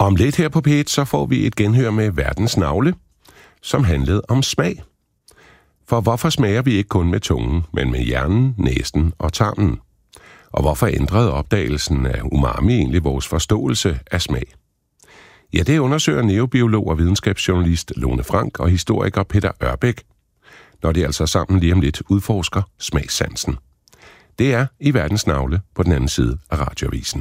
Om lidt her på P1, så får vi et genhør med verdens navle, som handlede om smag. For hvorfor smager vi ikke kun med tungen, men med hjernen, næsen og tarmen? Og hvorfor ændrede opdagelsen af umami egentlig vores forståelse af smag? Ja, det undersøger neurobiolog og videnskabsjournalist Lone Frank og historiker Peter Ørbæk, når de altså sammen lige om lidt udforsker smagssansen. Det er i verdens navle på den anden side af radioavisen.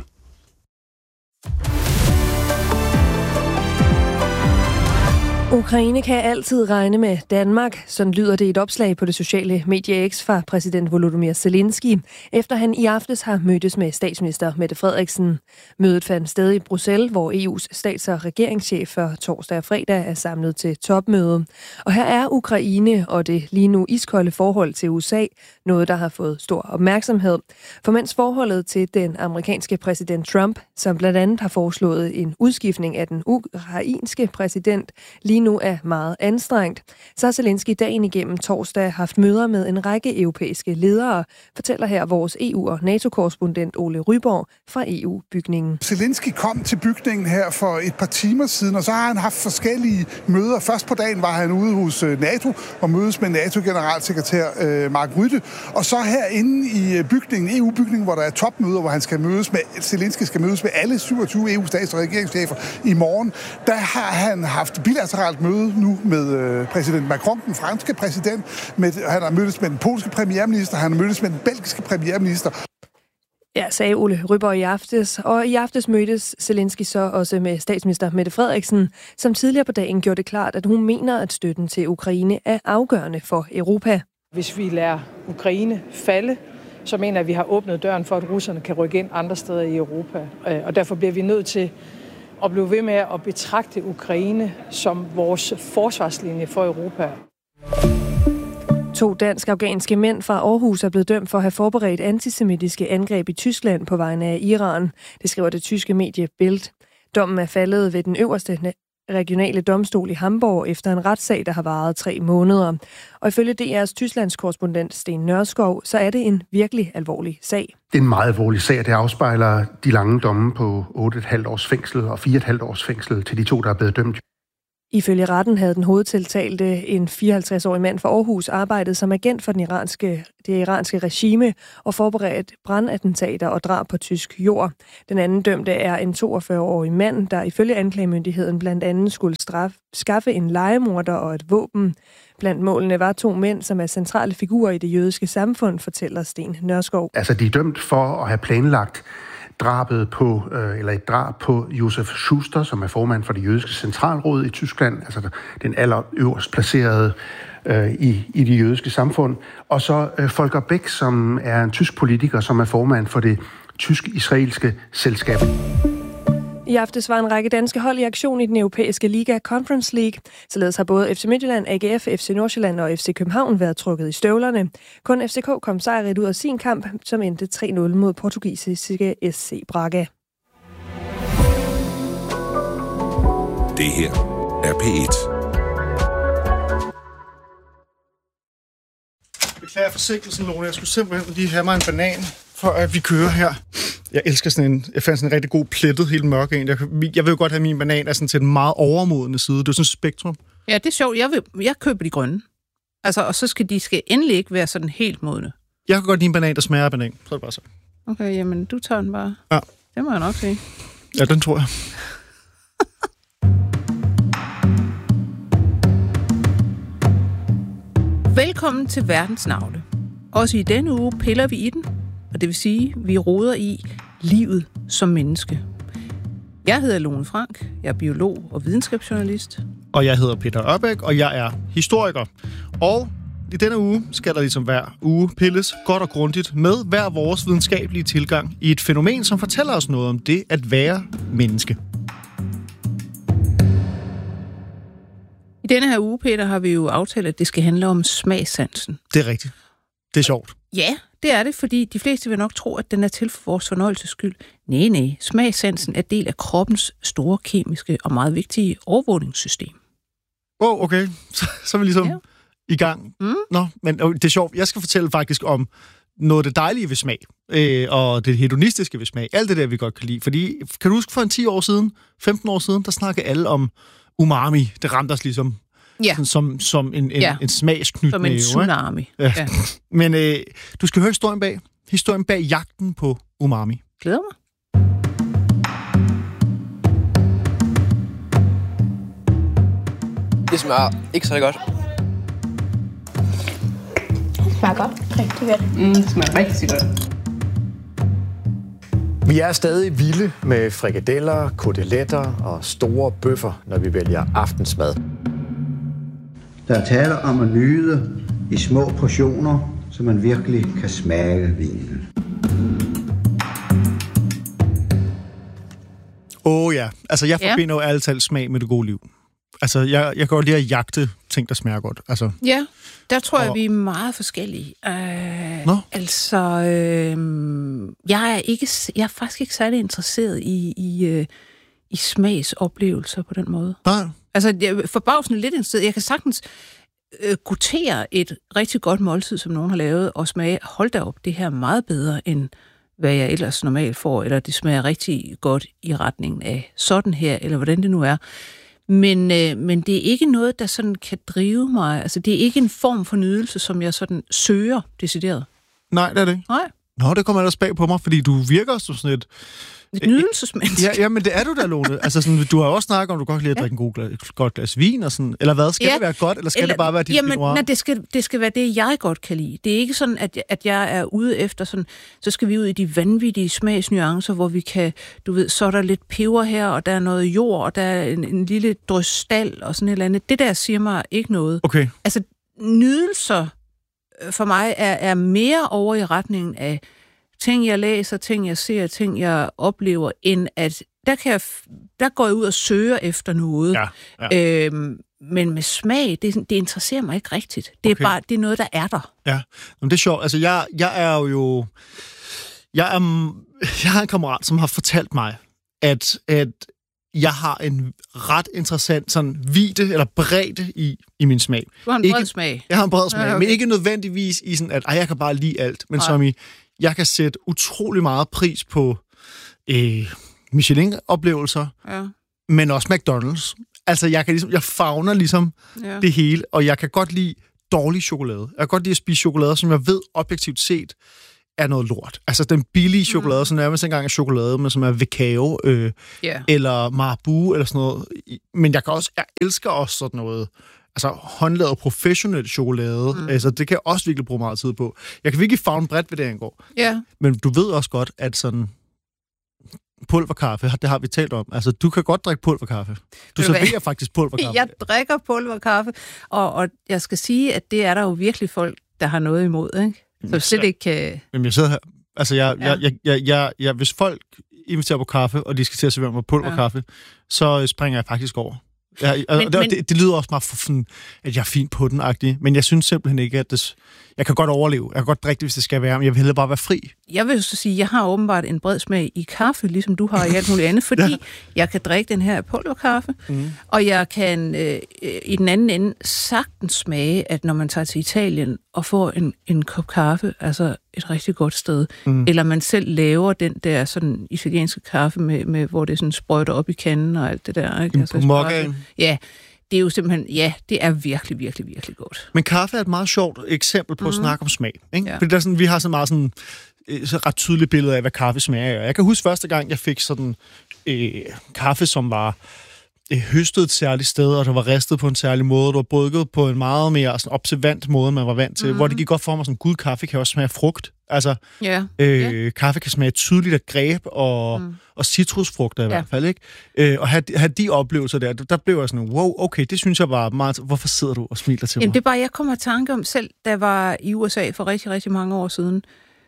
Ukraine kan altid regne med Danmark. Sådan lyder det i et opslag på det sociale medie X fra præsident Volodymyr Zelensky, efter han i aftes har mødtes med statsminister Mette Frederiksen. Mødet fandt sted i Bruxelles, hvor EU's stats- og regeringschefer torsdag og fredag er samlet til topmøde. Og her er Ukraine og det lige nu iskolde forhold til USA noget, der har fået stor opmærksomhed. For mens forholdet til den amerikanske præsident Trump, som blandt andet har foreslået en udskiftning af den ukrainske præsident, lige nu er meget anstrengt, så har Zelensky dagen igennem torsdag haft møder med en række europæiske ledere, fortæller her vores EU- og NATO-korrespondent Ole Ryborg fra EU-bygningen. Zelensky kom til bygningen her for et par timer siden, og så har han haft forskellige møder. Først på dagen var han ude hos NATO og mødes med NATO-generalsekretær Mark Rutte, og så herinde i bygningen, EU-bygningen, hvor der er topmøder, hvor han skal mødes med, Zelensky skal mødes med alle 27 EU-stats- og regeringschefer i morgen. Der har han haft bilateralt møde nu med præsident Macron, den franske præsident. Han har mødtes med den polske premierminister, han har mødtes med den belgiske premierminister. Ja, sagde Ole Ryborg i aftes. Og i aftes mødtes Zelensky så også med statsminister Mette Frederiksen, som tidligere på dagen gjorde det klart, at hun mener, at støtten til Ukraine er afgørende for Europa. Hvis vi lader Ukraine falde, så mener jeg, at vi har åbnet døren for, at russerne kan rykke ind andre steder i Europa. Og derfor bliver vi nødt til at blive ved med at betragte Ukraine som vores forsvarslinje for Europa. 2 dansk-afghanske mænd fra Aarhus er blevet dømt for at have forberedt antisemitiske angreb i Tyskland på vegne af Iran. Det skriver det tyske medie Bild. Dommen er faldet ved den øverste regionale domstol i Hamburg efter en retssag, der har varet 3 måneder. Og ifølge DR's Tysklands-korrespondent Sten Nørskov, så er det en virkelig alvorlig sag. Det er en meget alvorlig sag, og det afspejler de lange domme på 8,5 års fængsel og 4,5 års fængsel til de 2, der er blevet dømt. Ifølge retten havde den hovedtiltalte, en 54-årig mand fra Aarhus, arbejdet som agent for det iranske regime og forberedt brandattentater og drab på tysk jord. Den anden dømte er en 42-årig mand, der ifølge anklagemyndigheden blandt andet skulle skaffe en lejemorder og et våben. Blandt målene var 2 mænd, som er centrale figurer i det jødiske samfund, fortæller Sten Nørskov. Altså, de er dømt for at have planlagt et drab på Josef Schuster, som er formand for det jødiske centralråd i Tyskland, altså den allerøverst placerede i det jødiske samfund. Og så Volker Beck, som er en tysk politiker, som er formand for det tysk-israelske selskab. I aftes var en række danske hold i aktion i den europæiske liga Conference League. Således har både FC Midtjylland, AGF, FC Nordsjælland og FC København været trukket i støvlerne. Kun FCK kom sejrigt ud af sin kamp, som endte 3-0 mod portugisiske SC Braga. Det her er P1. Beklager forsinkelsen, Lone. Jeg skulle simpelthen lige have mig en banan, for at vi kører her. Jeg elsker jeg fandt sådan en rigtig god plettet, helt mørk en. Jeg vil jo godt have min banan er sådan til den meget overmodende side. Det er sådan et spektrum. Ja, det er sjovt. Jeg køber de grønne. Altså, og så skal de endelig ikke være sådan helt modne. Jeg kan godt lide en banan, der smager af banan. Så er det bare så. Okay, jamen, du tager den bare. Ja. Det må jeg nok sige. Ja, den tror jeg. Velkommen til verdens navle. Også i denne uge piller vi i den, og det vil sige, vi roder i livet som menneske. Jeg hedder Lone Frank, jeg er biolog og videnskabsjournalist. Og jeg hedder Peter Ørbæk, og jeg er historiker. Og i denne uge skal der ligesom hver uge pilles godt og grundigt med hver vores videnskabelige tilgang i et fænomen, som fortæller os noget om det at være menneske. I denne her uge, Peter, har vi jo aftalt, at det skal handle om smagssansen. Det er rigtigt. Det er sjovt. Ja, det er det, fordi de fleste vil nok tro, at den er til for vores fornøjelses skyld. Nej, smagssansen er del af kroppens store kemiske og meget vigtige overvågningssystem. Okay. Så er vi ligesom i gang. Mm. Nå, men det er sjovt. Jeg skal fortælle faktisk om noget af det dejlige ved smag, og det hedonistiske ved smag. Alt det der, vi godt kan lide. Fordi, kan du huske for 10 år siden, 15 år siden, der snakkede alle om umami. Det ramte os ligesom som en smagsknyt. Som en tsunami. Ja. Men du skal høre historien bag jagten på umami. Glæder mig. Det smager ikke så godt. Det smager godt. Rigtig godt. Det smager rigtig godt. Vi er stadig vilde med frikadeller, koteletter og store bøffer, når vi vælger aftensmad. Der er tale om at nyde i små portioner, så man virkelig kan smage vinen. Ja. Altså, jeg forbinder jo altid smag med det gode liv. Altså, jeg kan godt lide at jagte ting, der smager godt. Altså. Ja, der tror jeg, vi er meget forskellige. Altså, jeg er faktisk ikke særlig interesseret i smagsoplevelser på den måde. Nej. Altså, jeg er forbavsende lidt interesseret. Jeg kan sagtens guttere et rigtig godt måltid, som nogen har lavet, og smage, hold da op, det her er meget bedre, end hvad jeg ellers normalt får, eller det smager rigtig godt i retningen af sådan her, eller hvordan det nu er. Men det er ikke noget, der sådan kan drive mig. Altså, det er ikke en form for nydelse, som jeg sådan søger decideret. Nej, det er det ikke. Nej. Nå, det kommer ellers bag på mig, fordi du virker som sådan et nydelsesmenneske. Ja, men det er du da, Lone. Altså, sådan, du har også snakket om, du godt kan lide at drikke en godt glas vin og sådan. Eller hvad? Skal det være godt, eller skal det bare være dit nej, det skal være det, jeg godt kan lide. Det er ikke sådan, at jeg er ude efter sådan, så skal vi ud i de vanvittige smagsnuancer, hvor vi kan, du ved, så er der lidt peber her, og der er noget jord, og der er en lille drøs stald, og sådan et eller andet. Det der siger mig ikke noget. Okay. Altså, nydelser for mig er mere over i retningen af ting, jeg læser, ting, jeg ser, ting, jeg oplever, end at der går jeg ud og søger efter noget. Ja. Men med smag, det interesserer mig ikke rigtigt. Det er bare, det er noget, der er der. Ja, men det er sjovt. Altså, jeg har en kammerat, som har fortalt mig, at jeg har en ret interessant sådan vidde eller bredde i min smag. Du har en bred smag. Jeg har en bred smag, okay. Men ikke nødvendigvis i sådan, at jeg kan bare lide alt, men som i, jeg kan sætte utrolig meget pris på Michelin-oplevelser, men også McDonald's. Altså, jeg favner ligesom det hele, og jeg kan godt lide dårlig chokolade. Jeg kan godt lide at spise chokolade, som jeg ved objektivt set er noget lort. Altså, den billige chokolade, som nærmest engang er chokolade, men som er Vicao, eller Marabou, eller sådan noget. Men jeg elsker også sådan noget, altså håndlavet professionel chokolade. Altså, det kan jeg også virkelig bruge meget tid på. Jeg kan virkelig favne bredt ved det angår. Ja. Men du ved også godt, at sådan pulverkaffe, det har vi talt om. Altså, du kan godt drikke pulverkaffe. Du serverer faktisk pulverkaffe. Jeg drikker pulverkaffe, og jeg skal sige, at det er der jo virkelig folk, der har noget imod, ikke? Så slet ikke kan... Jamen, jeg sidder her. Altså, hvis folk inviterer på kaffe, og de skal til at servere mig pulverkaffe, så springer jeg faktisk over. Det lyder også meget for sådan, at jeg er fint på den-agtig, men jeg synes simpelthen ikke, at jeg kan godt overleve. Jeg kan godt drikke det, hvis det skal være, men jeg vil hellere bare være fri. Jeg vil så sige, at jeg har åbenbart en bred smag i kaffe, ligesom du har i alt muligt andet, fordi jeg kan drikke den her pulverkaffe, og jeg kan i den anden ende sagtens smage, at når man tager til Italien og får en kop kaffe, altså et rigtig godt sted, eller man selv laver den der sådan italienske kaffe, med hvor det sådan sprøjter op i kanden og alt det der. Ikke? Altså, ja, det er jo simpelthen, det er virkelig, virkelig, virkelig godt. Men kaffe er et meget sjovt eksempel på at snakke om smag. Ikke? Ja. Fordi der er sådan, vi har så meget sådan så ret tydeligt billede af, hvad kaffe smager. Jeg kan huske første gang, jeg fik sådan kaffe, som var høstet et særligt sted, og der var ristet på en særlig måde, og der var brygget på en meget mere sådan observant måde, man var vant til, hvor det gik godt for mig, sådan, gud, kaffe kan også smage frugt. Altså, kaffe kan smage tydeligt af greb og citrusfrugter i hvert fald, ikke? Og have de oplevelser der blev jeg sådan, wow, okay, det synes jeg var meget... Hvorfor sidder du og smiler til mig? Jamen, det er bare, jeg kommer at tanke om selv, da jeg var i USA for rigtig, rigtig mange år siden,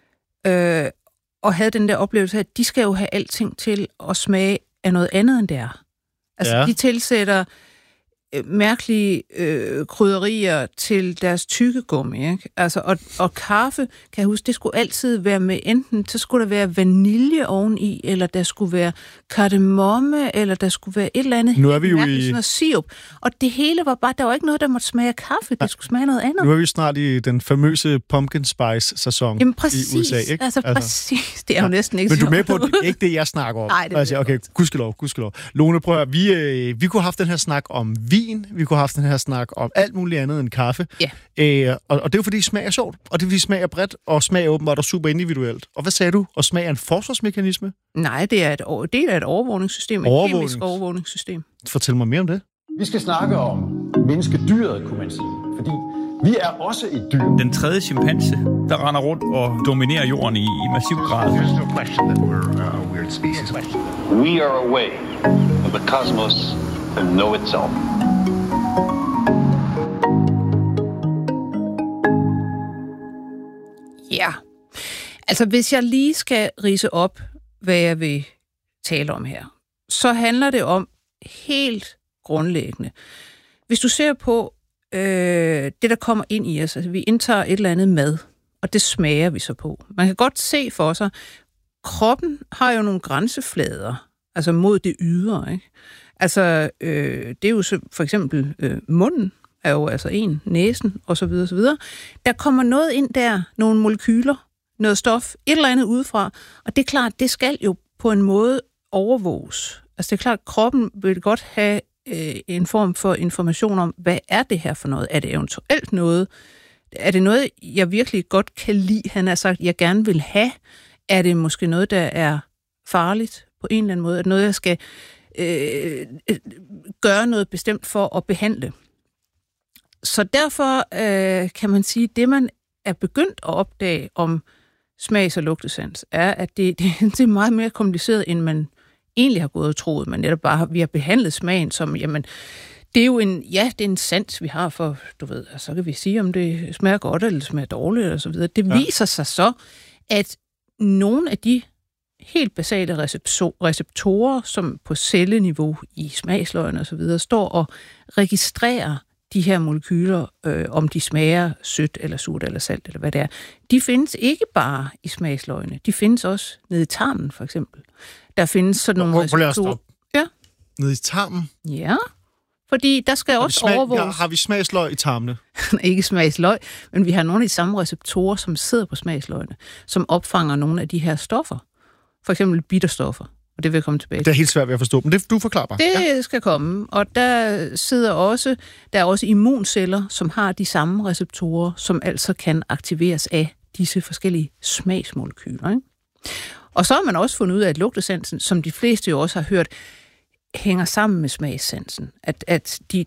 og havde den der oplevelse af, at de skal jo have alting til at smage af noget andet, end det er. Altså, de tilsætter mærkelige krydderier til deres tykkegummi, ikke? Altså, og kaffe, kan jeg huske, det skulle altid være med enten, så skulle der være vanilje oveni, eller der skulle være kardemomme, eller der skulle være et eller andet. Nu er vi jo sådan noget sirup. Og det hele var bare, der var ikke noget, der måtte smage af kaffe, det skulle smage noget andet. Nu er vi snart i den famøse pumpkin spice-sæson i USA, ikke? Altså, præcis. Det er jo næsten ikke. Men du er med på, det er ikke det, jeg snakker om. Nej, det er okay, gudskelov. Lone, prøv at, vi kunne have haft den her snak om vin, vi kunne have haft den her snak om alt muligt andet end kaffe. Ja. Og det er jo fordi, smag er sjovt, og det er fordi, smag er bredt, og smag er åbenbart og super individuelt. Og hvad sagde du? Og smag er en forsvarsmekanisme? Nej, det er et overvågningssystem, et kemisk overvågningssystem. Fortæl mig mere om det. Vi skal snakke om menneskedyret, kunne man sige, fordi vi er også et dyr. Den tredje chimpanse, der render rundt og dominerer jorden i massiv grad. There's no question that we're a weird species. We are a way of the cosmos to know itself. Ja, altså hvis jeg lige skal ridse op, hvad jeg vil tale om her, så handler det om helt grundlæggende. Hvis du ser på det, der kommer ind i os, altså vi indtager et eller andet mad, og det smager vi så på. Man kan godt se for sig, kroppen har jo nogle grænseflader, altså mod det ydre, ikke? Altså, det er jo så, for eksempel munden er jo altså en, næsen, og så videre, så videre. Der kommer noget ind der, nogle molekyler, noget stof, et eller andet udefra, og det er klart, det skal jo på en måde overvåges. Altså, det er klart, kroppen vil godt have en form for information om, hvad er det her for noget? Er det eventuelt noget? Er det noget, jeg virkelig godt kan lide, han har sagt, jeg gerne vil have? Er det måske noget, der er farligt på en eller anden måde? Er det noget, jeg skal gøre noget bestemt for at behandle? Så derfor kan man sige, at det, man er begyndt at opdage om smags- og lugtesans, er, at det er meget mere kompliceret, end man egentlig har gået og troet. Men netop bare, vi har behandlet smagen som, jamen, det er jo det er en sans, vi har for, du ved, så kan vi sige, om det smager godt, eller det smager dårligt, eller så videre. Det viser sig så, at nogle af de helt basale receptorer, som på celleniveau i smagsløgene og så videre, står og registrerer de her molekyler, om de smager sødt eller surt eller salt eller hvad det er. De findes ikke bare i smagsløgene. De findes også nede i tarmen, for eksempel. Der findes sådan nogle receptorer. Ja. Nede i tarmen? Ja, fordi der skal også overvåges. Har vi smagsløg i tarmene? Ikke smagsløg, men vi har nogle af de samme receptorer, som sidder på smagsløgene, som opfanger nogle af de her stoffer. For eksempel bitterstoffer. Og det vil jeg komme tilbage til. Det er helt svært ved at forstå, men det du forklarer bare. Det skal komme. Og der er også immunceller, som har de samme receptorer, som altså kan aktiveres af disse forskellige smagsmolekyler. Ikke? Og så har man også fundet ud af, at lugtesansen, som de fleste jo også har hørt, hænger sammen med smagssansen. At de